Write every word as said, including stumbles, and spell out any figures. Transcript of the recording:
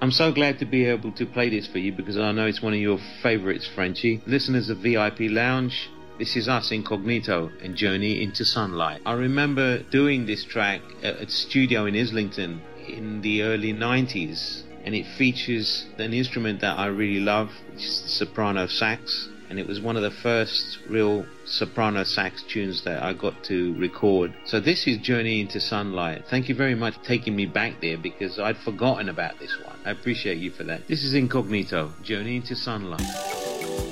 I'm so glad to be able to play this for you because I know it's one of your favorites, Frenchie. Listeners of V I P Lounge, this is us, Incognito, and Journey into Sunlight. I remember doing this track at a studio in Islington in the early nineties, and it features an instrument that I really love, which is the soprano sax, and it was one of the first real soprano sax tunes that I got to record. So this is Journey into Sunlight. Thank you very much for taking me back there because I'd forgotten about this one. I appreciate you for that. This is Incognito, Journey into Sunlight.